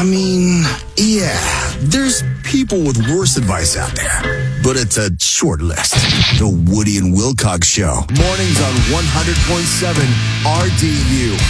I mean, yeah, there's people with worse advice out there, but it's a short list. The Woody and Wilcox Show. Mornings on 100.7 RDU.